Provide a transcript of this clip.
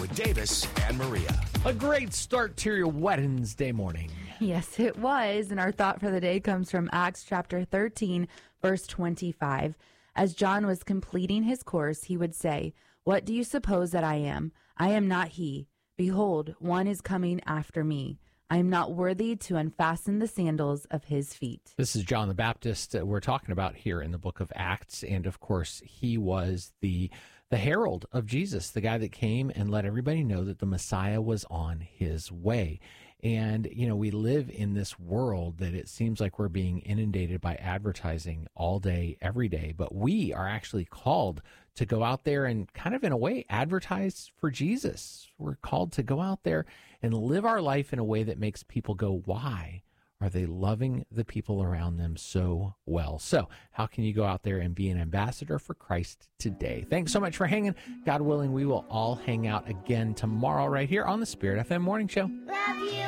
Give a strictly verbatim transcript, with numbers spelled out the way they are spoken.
with Davis and Maria. A great start to your Wednesday morning. Yes, it was. And our thought for the day comes from Acts chapter thirteen, verse twenty-five. As John was completing his course, he would say, "What do you suppose that I am? I am not he. Behold, one is coming after me. I am not worthy to unfasten the sandals of his feet." This is John the Baptist that we're talking about here in the book of Acts. And of course, he was the the herald of Jesus, the guy that came and let everybody know that the Messiah was on his way. And, you know, we live in this world that it seems like we're being inundated by advertising all day, every day. But we are actually called to go out there and kind of, in a way, advertise for Jesus. We're called to go out there and live our life in a way that makes people go, why are they loving the people around them so well? So how can you go out there and be an ambassador for Christ today? Thanks so much for hanging. God willing, we will all hang out again tomorrow right here on the Spirit F M Morning Show. Love you.